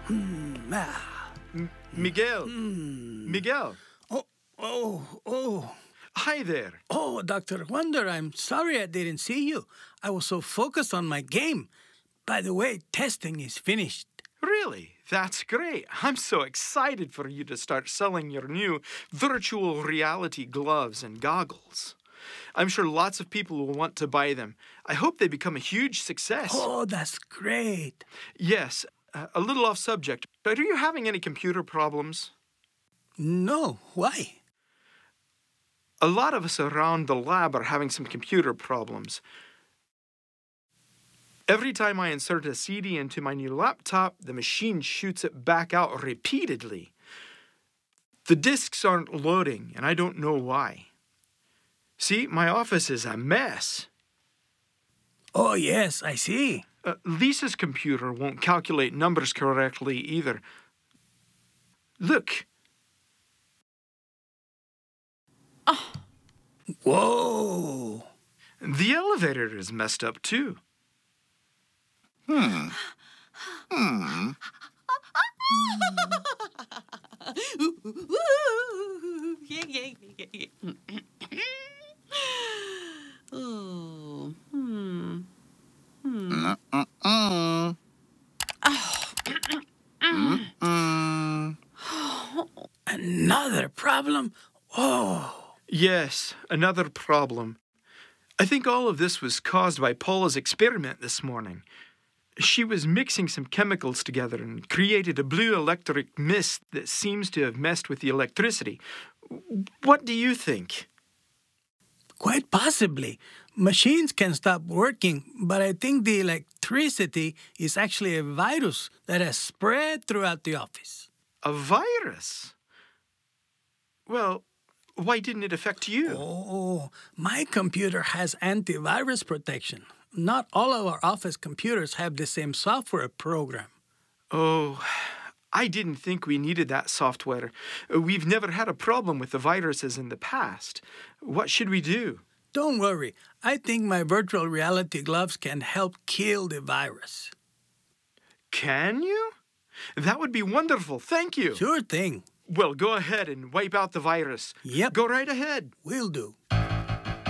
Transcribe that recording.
Miguel. Miguel. Oh. Hi there. Oh, Dr. Wonder, I'm sorry I didn't see you. I was so focused on my game. By the way, testing is finished. Really? That's great. I'm so excited for you to start selling your new virtual reality gloves and goggles. I'm sure lots of people will want to buy them. I hope they become a huge success. Oh, that's great. Yes, a little off subject, but are you having any computer problems? No, why? A lot of us around the lab are having some computer problems. Every time I insert a CD into my new laptop, the machine shoots it back out repeatedly. The disks aren't loading, and I don't know why. See, my office is a mess. Oh, yes, I see. Lisa's computer won't calculate numbers correctly either. Look. Oh. Whoa. The elevator is messed up, too. Another problem? Oh. Yes, another problem. I think all of this was caused by Paula's experiment this morning. She was mixing some chemicals together and created a blue electric mist that seems to have messed with the electricity. What do you think? Quite possibly. Machines can stop working, but I think the electricity is actually a virus that has spread throughout the office. A virus? Well, why didn't it affect you? Oh, my computer has antivirus protection. Not all of our office computers have the same software program. Oh, I didn't think we needed that software. We've never had a problem with the viruses in the past. What should we do? Don't worry. I think my virtual reality gloves can help kill the virus. Can you? That would be wonderful. Thank you. Sure thing. Well, go ahead and wipe out the virus. Yep. Go right ahead. Will do.